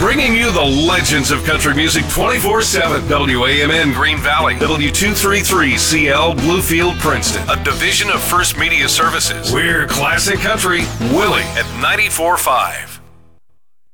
bringing you the legends of country music 24/7. WAMN Green Valley, W233CL Bluefield Princeton, a division of First Media Services. We're Classic Country, Willie at 94.5.